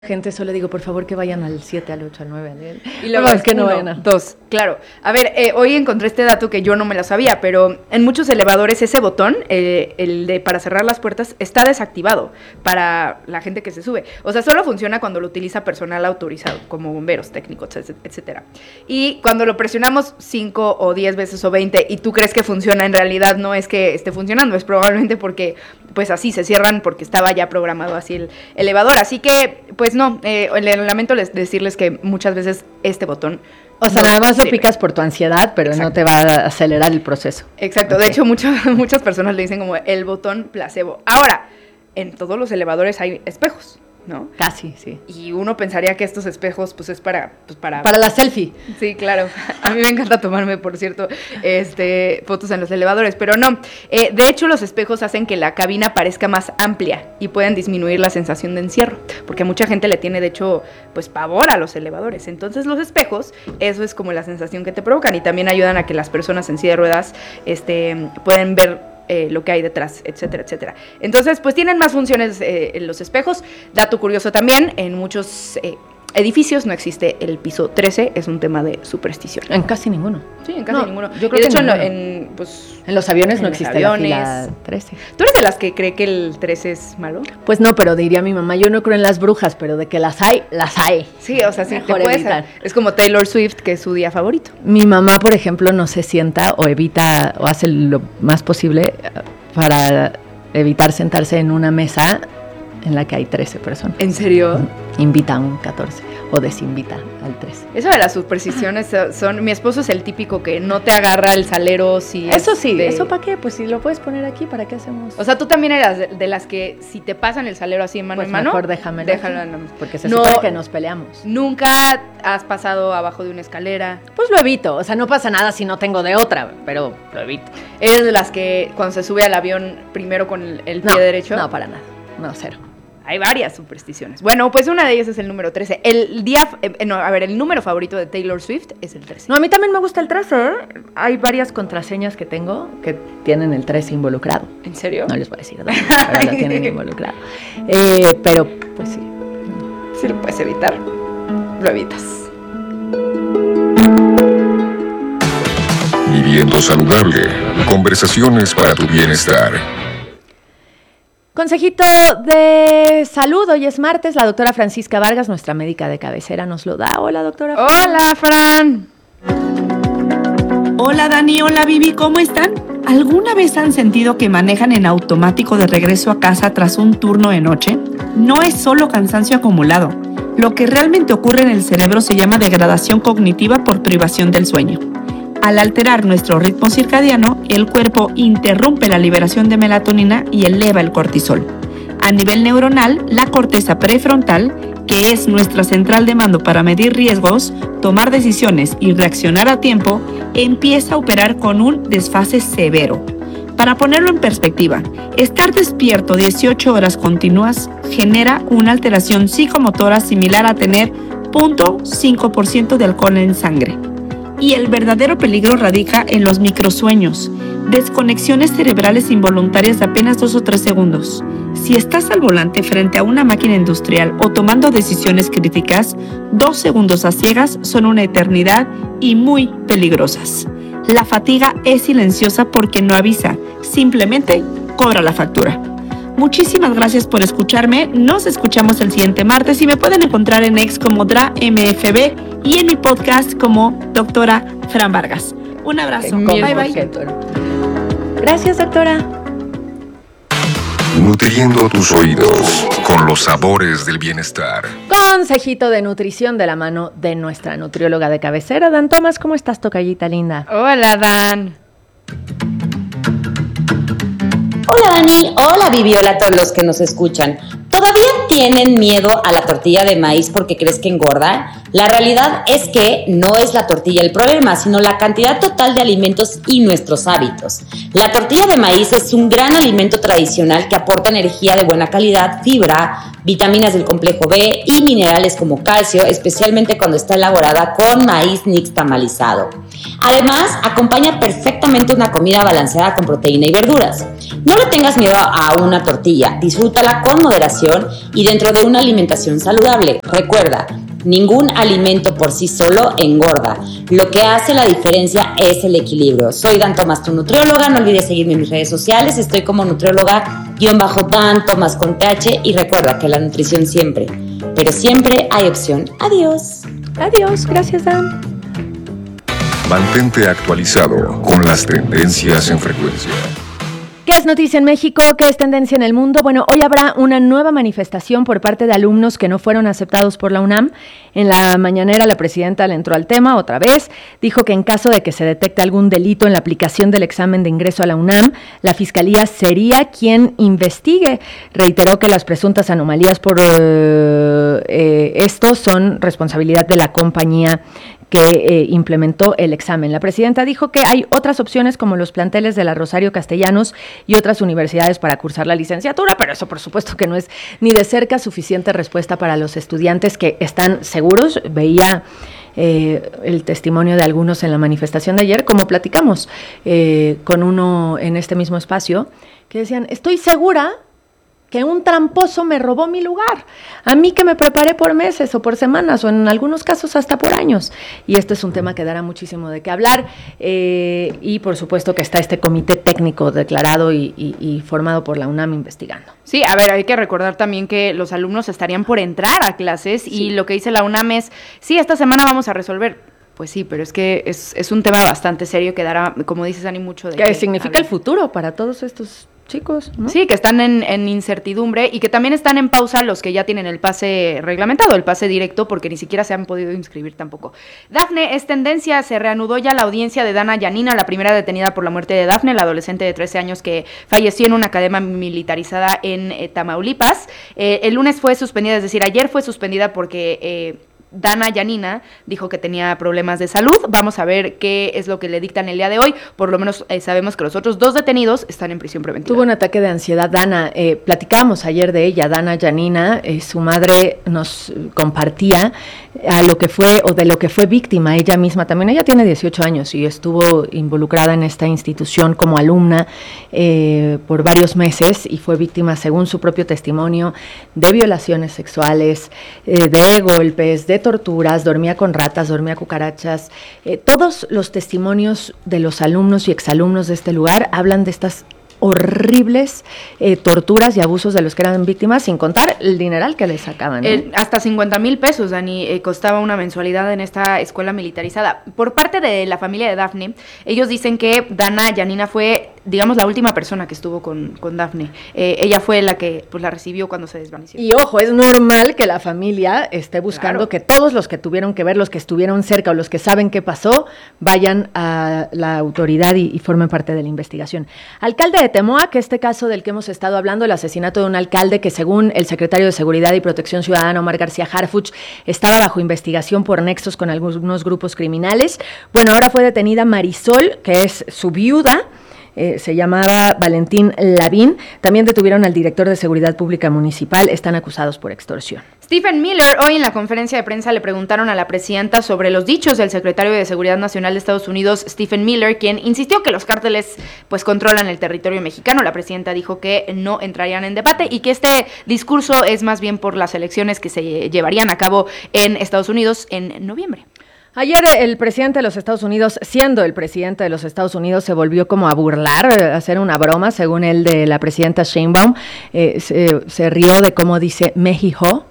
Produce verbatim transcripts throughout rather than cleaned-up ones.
Gente, solo digo, por favor, que vayan al siete, al ocho, al nueve, al... Y luego no, es que no vayan a... Dos, claro. A ver, eh, hoy encontré este dato que yo no me lo sabía, pero en muchos elevadores ese botón, eh, el de para cerrar las puertas, está desactivado para la gente que se sube. O sea, solo funciona cuando lo utiliza personal autorizado, como bomberos, técnicos, etcétera. Y cuando lo presionamos cinco o diez veces o veinte y tú crees que funciona, en realidad no es que esté funcionando, es probablemente porque, pues así se cierran, porque estaba ya programado así el elevador. Así que, pues no, eh, lamento les, decirles que muchas veces este botón... O sea, no nada más sirve. lo picas por tu ansiedad, pero Exacto. no te va a acelerar el proceso. Exacto, okay. De hecho mucho, muchas personas le dicen como el botón placebo. Ahora, en todos los elevadores hay espejos, ¿no? Casi, sí. Y uno pensaría que estos espejos, pues es para... Pues, para, para la selfie. Sí, claro. A mí me encanta tomarme, por cierto, este, fotos en los elevadores, pero no. Eh, de hecho, los espejos hacen que la cabina parezca más amplia y pueden disminuir la sensación de encierro, porque a mucha gente le tiene, de hecho, pues pavor a los elevadores. Entonces, los espejos, eso es como la sensación que te provocan y también ayudan a que las personas en silla de ruedas este, pueden ver Eh, lo que hay detrás, etcétera, etcétera. Entonces, pues tienen más funciones eh, en los espejos. Dato curioso también, en muchos eh, edificios no existe el piso trece, es un tema de superstición. En casi ninguno. Sí, en casi no, ninguno. Yo creo y de que hecho, en, lo, ninguno. en, pues, en los aviones en no los existe aviones. la fila trece. ¿Tú eres de las que cree que el trece es malo? Pues no, pero diría mi mamá, yo no creo en las brujas, pero de que las hay, las hay. Sí, o sea, sí, Mejor te puedes... evitar. Es como Taylor Swift, que es su día favorito. Mi mamá, por ejemplo, no se sienta o evita o hace lo más posible para evitar sentarse en una mesa en la que hay trece personas. ¿En serio? Invita a un catorce o desinvita al trece. Eso de las supersticiones son... Mi esposo es el típico que no te agarra el salero si... Eso sí, de... ¿eso para qué? Pues si lo puedes poner aquí, ¿para qué hacemos? O sea, tú también eras de, de las que si te pasan el salero así mano pues en mano... mejor déjamelo. Déjalo en la... Porque se no, supone que nos peleamos. Nunca has pasado abajo de una escalera. Pues lo evito, o sea, no pasa nada si no tengo de otra, pero lo evito. ¿Eres de las que cuando se sube al avión primero con el, el pie no, derecho? No, para nada, no, cero. Hay varias supersticiones. Bueno, pues una de ellas es el número trece. El día, eh, no, a ver, el número favorito de Taylor Swift es el trece. No, a mí también me gusta el trece. Hay varias contraseñas que tengo que tienen el trece involucrado. ¿En serio? No les voy a decir dónde, pero lo tienen involucrado. Eh, pero, pues sí. Si lo puedes evitar, lo evitas. Viviendo saludable. Conversaciones para tu bienestar. Consejito de salud, hoy es martes, la doctora Francisca Vargas, nuestra médica de cabecera, nos lo da. Hola, doctora. Hola, Fran. Hola, Dani, hola, Vivi, ¿cómo están? ¿Alguna vez han sentido que manejan en automático de regreso a casa tras un turno de noche? No es solo cansancio acumulado. Lo que realmente ocurre en el cerebro se llama degradación cognitiva por privación del sueño. Al alterar nuestro ritmo circadiano, el cuerpo interrumpe la liberación de melatonina y eleva el cortisol. A nivel neuronal, la corteza prefrontal, que es nuestra central de mando para medir riesgos, tomar decisiones y reaccionar a tiempo, empieza a operar con un desfase severo. Para ponerlo en perspectiva, estar despierto dieciocho horas continuas genera una alteración psicomotora similar a tener cero punto cinco por ciento de alcohol en sangre. Y el verdadero peligro radica en los microsueños, desconexiones cerebrales involuntarias de apenas dos o tres segundos. Si estás al volante frente a una máquina industrial o tomando decisiones críticas, dos segundos a ciegas son una eternidad y muy peligrosas. La fatiga es silenciosa porque no avisa, simplemente cobra la factura. Muchísimas gracias por escucharme. Nos escuchamos el siguiente martes y me pueden encontrar en X como DraMFB y en mi podcast como Doctora Fran Vargas. Un abrazo. Bye, bye. Gracias, doctora. Nutriendo tus oídos con los sabores del bienestar. Consejito de nutrición de la mano de nuestra nutrióloga de cabecera, Dan Tomás. ¿Cómo estás, tocallita linda? Hola, Dan. Hola Dani, hola Vivi, hola a todos los que nos escuchan. ¿Todavía tienen miedo a la tortilla de maíz porque crees que engorda? La realidad es que no es la tortilla el problema, sino la cantidad total de alimentos y nuestros hábitos. La tortilla de maíz es un gran alimento tradicional que aporta energía de buena calidad, fibra, vitaminas del complejo B y minerales como calcio, especialmente cuando está elaborada con maíz nixtamalizado. Además, acompaña perfectamente una comida balanceada con proteína y verduras. No le tengas miedo a una tortilla, disfrútala con moderación y dentro de una alimentación saludable. Recuerda, ningún alimento por sí solo engorda. Lo que hace la diferencia es el equilibrio. Soy Dan Tomás, tu nutrióloga. No olvides seguirme en mis redes sociales. Estoy como nutrióloga-Dan Tomás con T H. Y recuerda que la nutrición siempre, pero siempre hay opción. Adiós. Adiós, gracias Dan. Mantente actualizado con las tendencias en frecuencia. ¿Qué es noticia en México? ¿Qué es tendencia en el mundo? Bueno, hoy habrá una nueva manifestación por parte de alumnos que no fueron aceptados por la UNAM. En la mañanera la presidenta le entró al tema otra vez. Dijo que en caso de que se detecte algún delito en la aplicación del examen de ingreso a la UNAM, la Fiscalía sería quien investigue. Reiteró que las presuntas anomalías por eh, eh, esto son responsabilidad de la compañía que eh, implementó el examen. La presidenta dijo que hay otras opciones como los planteles de la Rosario Castellanos y otras universidades para cursar la licenciatura, pero eso por supuesto que no es ni de cerca suficiente respuesta para los estudiantes que están seguros. Veía eh, el testimonio de algunos en la manifestación de ayer, como platicamos eh, con uno en este mismo espacio, que decían, estoy segura que un tramposo me robó mi lugar, a mí que me preparé por meses o por semanas o en algunos casos hasta por años. Y esto es un tema que dará muchísimo de qué hablar eh, y por supuesto que está este comité técnico declarado y, y, y formado por la UNAM investigando. Sí, a ver, hay que recordar también que los alumnos estarían por entrar a clases y sí. Lo que dice la UNAM es, sí, esta semana vamos a resolver. Pues sí, pero es que es, es un tema bastante serio que dará, como dices, Dani, mucho de que qué significa hablar. El futuro para todos estos chicos, ¿no? Sí, que están en, en incertidumbre y que también están en pausa los que ya tienen el pase reglamentado, el pase directo, porque ni siquiera se han podido inscribir tampoco. Dafne es tendencia, se reanudó ya la audiencia de Dana Yanina, la primera detenida por la muerte de Dafne, la adolescente de trece años que falleció en una academia militarizada en eh, Tamaulipas. Eh, el lunes fue suspendida, es decir, ayer fue suspendida porque Eh, Dana Yanina dijo que tenía problemas de salud. Vamos a ver qué es lo que le dictan el día de hoy. Por lo menos eh, sabemos que los otros dos detenidos están en prisión preventiva. Tuvo un ataque de ansiedad Dana. Eh, platicábamos ayer de ella, Dana Yanina. Eh, su madre nos compartía a lo que fue o de lo que fue víctima ella misma. También ella tiene dieciocho años y estuvo involucrada en esta institución como alumna eh, por varios meses y fue víctima, según su propio testimonio, de violaciones sexuales, eh, de golpes, de torturas, dormía con ratas, dormía cucarachas. Eh, todos los testimonios de los alumnos y exalumnos de este lugar hablan de estas horribles eh, torturas y abusos de los que eran víctimas, sin contar el dineral que les sacaban, ¿no? Eh, hasta cincuenta mil pesos, Dani, eh, costaba una mensualidad en esta escuela militarizada. Por parte de la familia de Dafne, ellos dicen que Dana Yanina fue, digamos, la última persona que estuvo con, con Dafne. Eh, ella fue la que pues, la recibió cuando se desvaneció. Y ojo, es normal que la familia esté buscando claro. que todos los que tuvieron que ver, los que estuvieron cerca o los que saben qué pasó, vayan a la autoridad y, y formen parte de la investigación. Alcalde de Temoac, este caso del que hemos estado hablando, el asesinato de un alcalde que según el secretario de Seguridad y Protección Ciudadana, Omar García Harfuch, estaba bajo investigación por nexos con algunos grupos criminales. Bueno, ahora fue detenida Marisol, que es su viuda, Eh, se llamaba Valentín Lavín. También detuvieron al director de Seguridad Pública Municipal, están acusados por extorsión. Stephen Miller, hoy en la conferencia de prensa le preguntaron a la presidenta sobre los dichos del secretario de Seguridad Nacional de Estados Unidos, Stephen Miller, quien insistió que los cárteles pues controlan el territorio mexicano. La presidenta dijo que no entrarían en debate y que este discurso es más bien por las elecciones que se llevarían a cabo en Estados Unidos en noviembre. Ayer el presidente de los Estados Unidos, siendo el presidente de los Estados Unidos, se volvió como a burlar, a hacer una broma, según él, de la presidenta Sheinbaum. Eh, se, se rió de cómo dice México,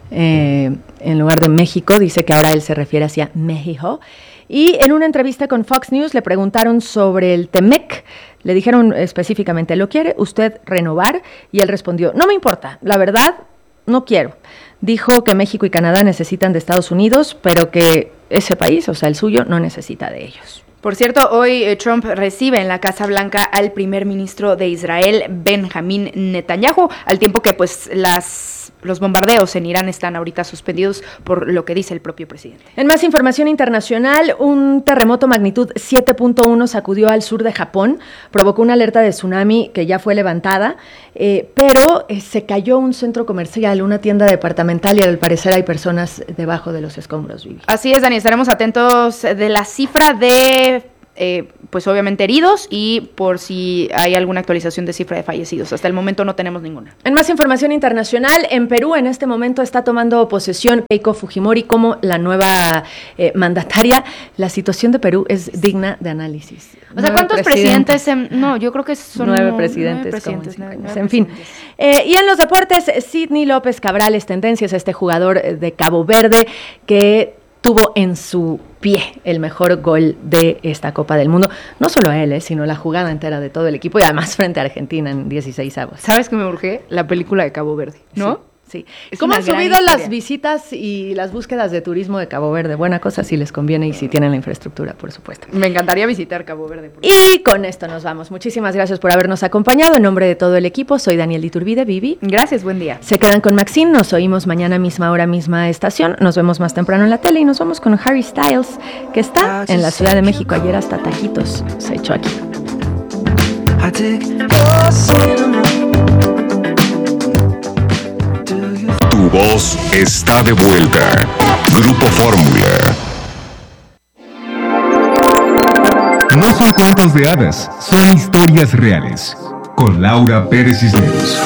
eh, en lugar de México, dice que ahora él se refiere hacia México. Y en una entrevista con Fox News le preguntaron sobre el Temec, le dijeron específicamente, ¿lo quiere usted renovar? Y él respondió, no me importa, la verdad, no quiero. Dijo que México y Canadá necesitan de Estados Unidos, pero que ese país, o sea, el suyo, no necesita de ellos. Por cierto, hoy eh, Trump recibe en la Casa Blanca al primer ministro de Israel, Benjamín Netanyahu, al tiempo que pues las los bombardeos en Irán están ahorita suspendidos por lo que dice el propio presidente. En más información internacional, un terremoto magnitud siete punto uno sacudió al sur de Japón, provocó una alerta de tsunami que ya fue levantada, eh, pero eh, se cayó un centro comercial, una tienda departamental, y al parecer hay personas debajo de los escombros, Vivi. Así es, Dani, estaremos atentos de la cifra de... Eh, pues obviamente heridos y por si hay alguna actualización de cifra de fallecidos. Hasta el momento no tenemos ninguna. En más información internacional, en Perú en este momento está tomando posesión Keiko Fujimori como la nueva eh, mandataria. La situación de Perú es digna de análisis. O sea, ¿cuántos presidentes? presidentes en, no, yo creo que son nueve presidentes. Nueve presidentes nueve, nueve nueve en fin. Eh, y en los deportes, Sidney López Cabral es tendencias, este jugador de Cabo Verde que tuvo en su pie el mejor gol de esta Copa del Mundo. No solo él, eh, sino la jugada entera de todo el equipo y además frente a Argentina en dieciséis avos. ¿Sabes qué me urge? La película de Cabo Verde, ¿no? Sí. Es ¿Cómo han subido historia. las visitas y las búsquedas de turismo de Cabo Verde? Buena cosa si les conviene y si tienen la infraestructura, por supuesto. Me encantaría visitar Cabo Verde. Por y con esto nos vamos. Muchísimas gracias por habernos acompañado. En nombre de todo el equipo, soy Daniel Iturbide, Vivi. Gracias, buen día. Se quedan con Maxine, nos oímos mañana misma hora, misma estación. Nos vemos más temprano en la tele y nos vamos con Harry Styles, que está en la Ciudad de México. Ayer hasta taquitos se echó aquí. Tu voz está de vuelta. Grupo Fórmula. No son cuentos de hadas, son historias reales. Con Laura Pérez Cisneros.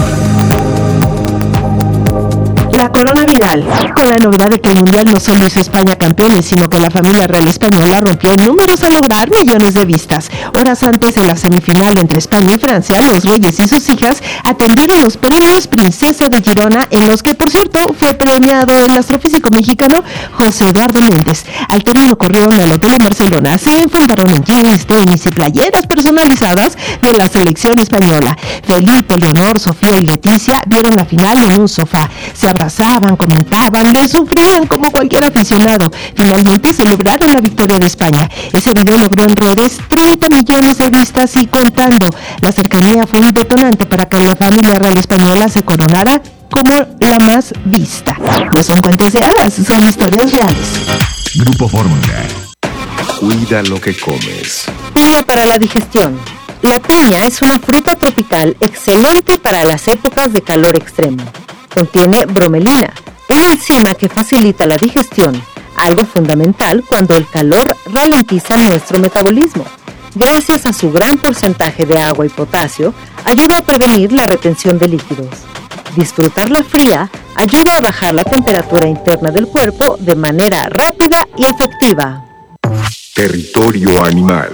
La corona viral, con la novedad de que el Mundial no solo hizo España campeones, sino que la familia real española rompió números al lograr millones de vistas. Horas antes, en la semifinal entre España y Francia, los reyes y sus hijas atendieron los premios Princesa de Girona, en los que, por cierto, fue premiado el astrofísico mexicano José Eduardo Méndez. Al término corrieron al Hotel en Barcelona, se enfrentaron en jeans, tenis y playeras personalizadas de la selección española. Felipe, Leonor, Sofía y Leticia vieron la final en un sofá. Se abrazaban, comentaban, le sufrían como cualquier aficionado. Finalmente celebraron la victoria de España. Ese video logró en redes treinta millones de vistas y contando. La cercanía fue un detonante para que la familia real española se coronara como la más vista. No son cuentos de hadas, son historias reales. Grupo Fórmula. Cuida lo que comes. Piña para la digestión. La piña es una fruta tropical excelente para las épocas de calor extremo. Contiene bromelina, una enzima que facilita la digestión, algo fundamental cuando el calor ralentiza nuestro metabolismo. Gracias a su gran porcentaje de agua y potasio, ayuda a prevenir la retención de líquidos. Disfrutarla fría ayuda a bajar la temperatura interna del cuerpo de manera rápida y efectiva. Territorio animal.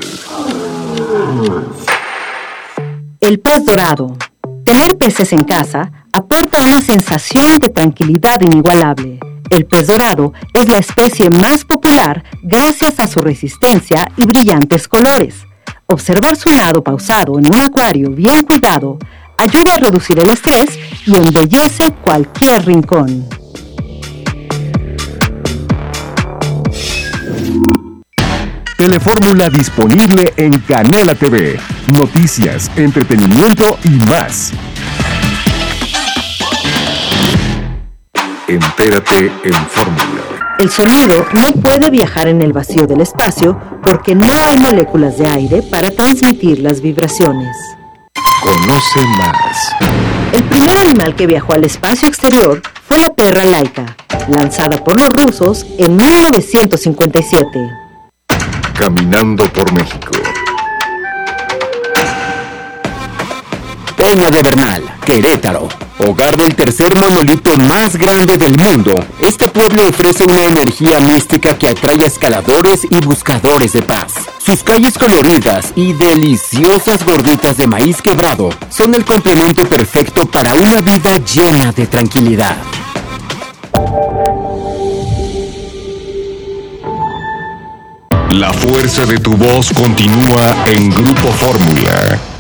El pez dorado. Tener peces en casa aporta una sensación de tranquilidad inigualable. El pez dorado es la especie más popular gracias a su resistencia y brillantes colores. Observar su nado pausado en un acuario bien cuidado ayuda a reducir el estrés y embellece cualquier rincón. Telefórmula disponible en Canela T V. Noticias, entretenimiento y más. Entérate en Fórmula. El sonido no puede viajar en el vacío del espacio porque no hay moléculas de aire para transmitir las vibraciones. Conoce más. El primer animal que viajó al espacio exterior fue la perra Laika, lanzada por los rusos en mil novecientos cincuenta y siete. Caminando por México. Peña de Bernal, Querétaro, hogar del tercer monolito más grande del mundo. Este pueblo ofrece una energía mística que atrae a escaladores y buscadores de paz. Sus calles coloridas y deliciosas gorditas de maíz quebrado son el complemento perfecto para una vida llena de tranquilidad. La fuerza de tu voz continúa en Grupo Fórmula.